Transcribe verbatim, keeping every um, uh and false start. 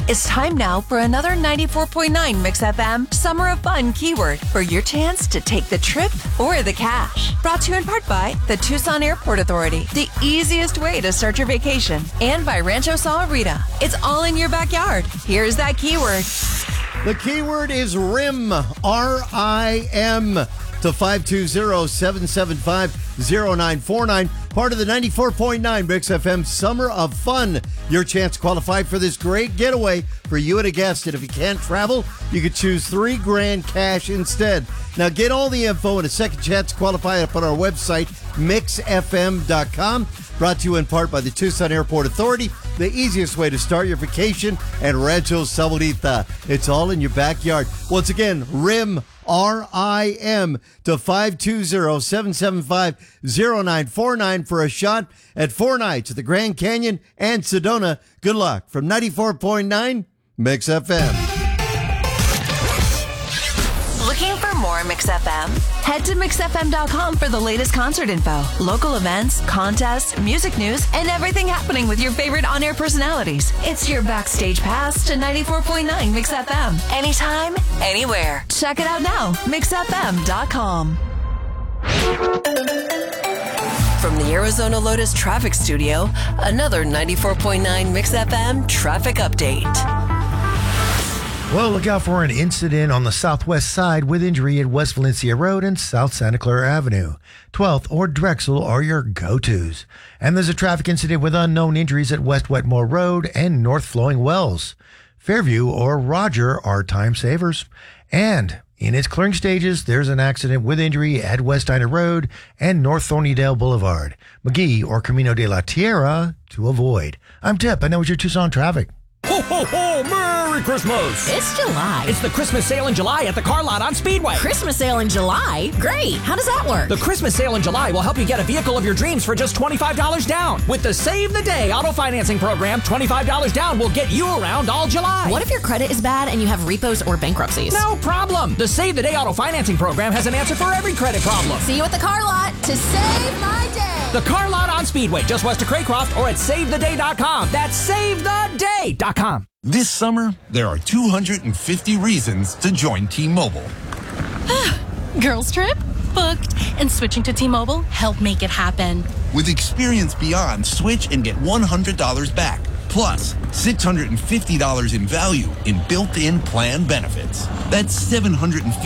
It's time now for another ninety-four point nine Mix F M Summer of Fun keyword for your chance to take the trip or the cash. Brought to you in part by the Tucson Airport Authority, the easiest way to start your vacation, and by Rancho Sal Rita. It's all in your backyard. Here's that keyword. The keyword is R I M, R I M, to five two zero, seven seven five, zero nine four nine. Part of the ninety-four point nine Mix F M Summer of Fun. Your chance to qualify for this great getaway for you and a guest. And if you can't travel, you could choose three grand cash instead. Now get all the info and a second chance to qualify up on our website, mix f m dot com. Brought to you in part by the Tucson Airport Authority, the easiest way to start your vacation, and Rancho Sal Rita. It's all in your backyard. Once again, R I M, R I M, to five two zero, seven seven five, zero nine four nine for a shot at four nights at the Grand Canyon and Sedona. Good luck from ninety-four point nine Mix F M. Looking for more Mix F M? Head to mix f m dot com for the latest concert info, local events, contests, music news, and everything happening with your favorite on-air personalities. It's your backstage pass to ninety-four point nine Mix F M. Anytime, anywhere. Check it out now, mix f m dot com. From the Arizona Lotus Traffic Studio, another ninety-four point nine Mix F M traffic update. Well, look out for an incident on the southwest side with injury at West Valencia Road and South Santa Clara Avenue. twelfth or Drexel are your go-tos. And there's a traffic incident with unknown injuries at West Wetmore Road and North Flowing Wells. Fairview or Roger are time savers. And in its clearing stages, there's an accident with injury at West Dinah Road and North Thornydale Boulevard. McGee or Camino de la Tierra to avoid. I'm Tip, and that was your Tucson traffic. Ho, ho, ho! Merry Christmas! It's July. It's the Christmas sale in July at the Car Lot on Speedway. Christmas sale in July? Great. How does that work? The Christmas sale in July will help you get a vehicle of your dreams for just twenty-five dollars down. With the Save the Day auto financing program, twenty-five dollars down will get you around all July. What if your credit is bad and you have repos or bankruptcies? No problem. The Save the Day auto financing program has an answer for every credit problem. See you at the Car Lot to save my day. The Car Lot on Speedway, just west of Craycroft, or at save the day dot com. That's save the day dot com. This summer, there are two hundred fifty reasons to join T-Mobile. Girls trip? Booked. And switching to T-Mobile helped make it happen. With Experience Beyond, switch and get one hundred dollars back. Plus, six hundred fifty dollars in value in built-in plan benefits. That's seven hundred fifty dollars